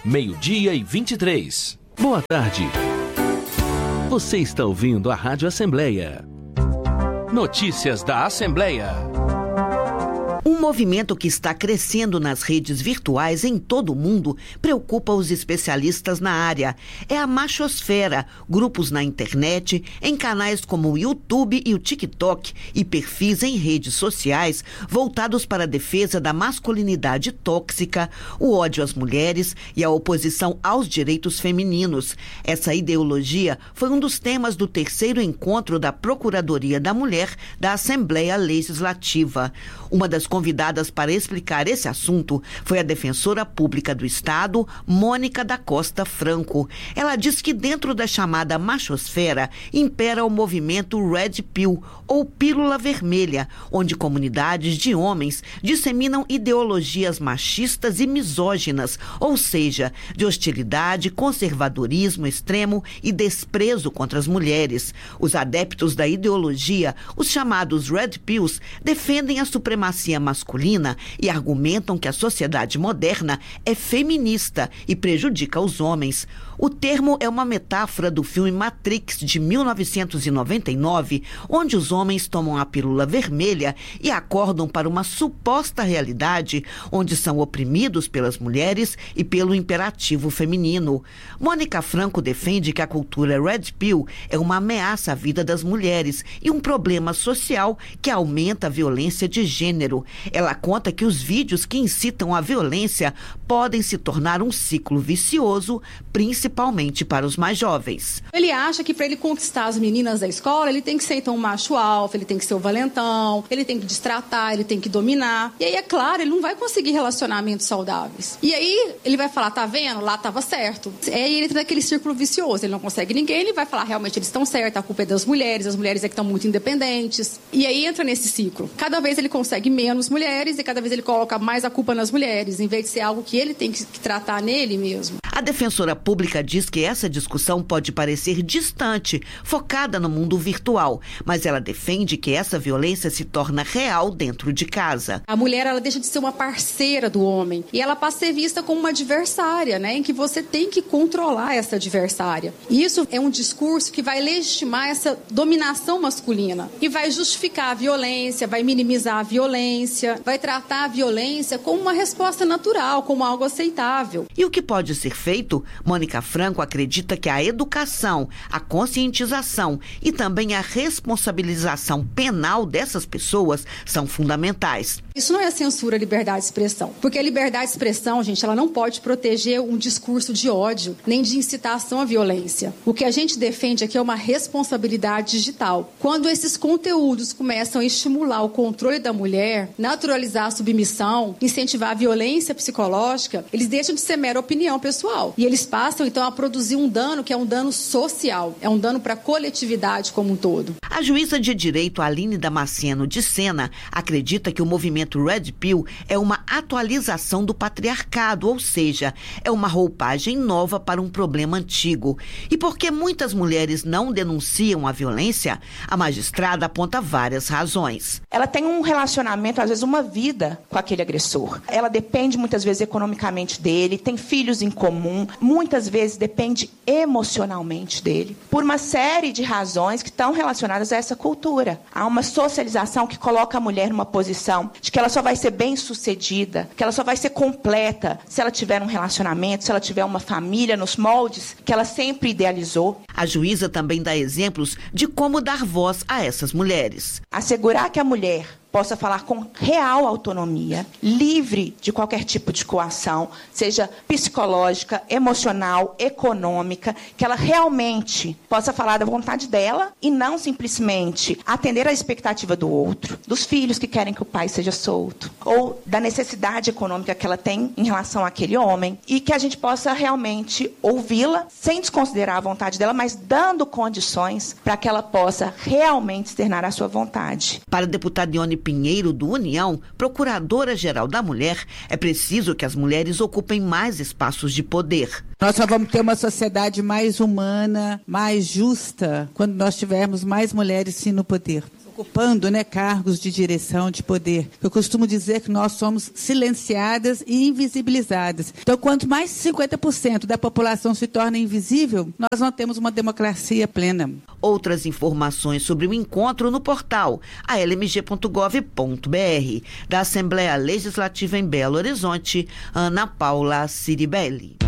12:23. Boa tarde. Você está ouvindo a Rádio Assembleia. Notícias da Assembleia. Um movimento que está crescendo nas redes virtuais em todo o mundo preocupa os especialistas na área. É a machosfera, grupos na internet, em canais como o YouTube e o TikTok e perfis em redes sociais voltados para a defesa da masculinidade tóxica, o ódio às mulheres e a oposição aos direitos femininos. Essa ideologia foi um dos temas do 3º encontro da Procuradoria da Mulher da Assembleia Legislativa. Uma das convidadas para explicar esse assunto foi a defensora pública do Estado, Mônica da Costa Franco. Ela diz que dentro da chamada machosfera impera o movimento Red Pill, ou pílula vermelha, onde comunidades de homens disseminam ideologias machistas e misóginas, ou seja, de hostilidade, conservadorismo extremo e desprezo contra as mulheres. Os adeptos da ideologia, os chamados Red Pills, defendem a supremacia masculina e argumentam que a sociedade moderna é feminista e prejudica os homens. O termo é uma metáfora do filme Matrix de 1999, onde os homens tomam a pílula vermelha e acordam para uma suposta realidade onde são oprimidos pelas mulheres e pelo imperativo feminino. Mônica Franco defende que a cultura Red Pill é uma ameaça à vida das mulheres e um problema social que aumenta a violência de gênero. Ela conta que os vídeos que incitam a violência podem se tornar um ciclo vicioso, principalmente para os mais jovens. Ele acha que para ele conquistar as meninas da escola, ele tem que ser então um macho alfa, ele tem que ser o valentão, ele tem que destratar, ele tem que dominar. E aí, é claro, ele não vai conseguir relacionamentos saudáveis. E aí, ele vai falar, tá vendo? Lá estava certo. Aí ele entra naquele círculo vicioso, ele não consegue ninguém, ele vai falar, realmente eles estão certos, a culpa é das mulheres, as mulheres é que estão muito independentes. E aí entra nesse ciclo. Cada vez ele consegue menos mulheres e cada vez ele coloca mais a culpa nas mulheres, em vez de ser algo que ele tem que tratar nele mesmo. A defensora pública diz que essa discussão pode parecer distante, focada no mundo virtual, mas ela defende que essa violência se torna real dentro de casa. A mulher, ela deixa de ser uma parceira do homem e ela passa a ser vista como uma adversária, né, em que você tem que controlar essa adversária. E isso é um discurso que vai legitimar essa dominação masculina e vai justificar a violência, vai minimizar a violência, vai tratar a violência como uma resposta natural, como algo aceitável. E o que pode ser feito? Mônica Franco acredita que a educação, a conscientização e também a responsabilização penal dessas pessoas são fundamentais. Isso não é censura à liberdade de expressão, porque a liberdade de expressão, gente, ela não pode proteger um discurso de ódio, nem de incitação à violência. O que a gente defende aqui é uma responsabilidade digital. Quando esses conteúdos começam a estimular o controle da mulher, naturalizar a submissão, incentivar a violência psicológica, eles deixam de ser mera opinião pessoal. E eles passam, então, a produzir um dano que é um dano social, é um dano para a coletividade como um todo. A juíza de direito Aline Damasceno de Sena acredita que o movimento Red Pill é uma atualização do patriarcado, ou seja, é uma roupagem nova para um problema antigo. E porque muitas mulheres não denunciam a violência, a magistrada aponta várias razões. Ela tem um relacionamento, às vezes uma vida com aquele agressor. Ela depende muitas vezes economicamente dele, tem filhos em comum, muitas vezes depende emocionalmente dele, por uma série de razões que estão relacionadas a essa cultura. Há uma socialização que coloca a mulher numa posição de que ela só vai ser bem-sucedida, que ela só vai ser completa se ela tiver um relacionamento, se ela tiver uma família nos moldes que ela sempre idealizou. A juíza também dá exemplos de como dar voz a essas mulheres. Assegurar que a mulher possa falar com real autonomia, livre de qualquer tipo de coação, seja psicológica, emocional, econômica, que ela realmente possa falar da vontade dela e não simplesmente atender à expectativa do outro, dos filhos que querem que o pai seja solto, ou da necessidade econômica que ela tem em relação àquele homem, e que a gente possa realmente ouvi-la sem desconsiderar a vontade dela, mas dando condições para que ela possa realmente externar a sua vontade. Para a deputada Ione Pinheiro, do União, procuradora-geral da mulher, é preciso que as mulheres ocupem mais espaços de poder. Nós só vamos ter uma sociedade mais humana, mais justa, quando nós tivermos mais mulheres sim no poder. ocupando, cargos de direção, de poder. Eu costumo dizer que nós somos silenciadas e invisibilizadas. Então, quanto mais 50% da população se torna invisível, nós não temos uma democracia plena. Outras informações sobre o encontro no portal almg.gov.br. Da Assembleia Legislativa em Belo Horizonte, Ana Paula Ciribelli.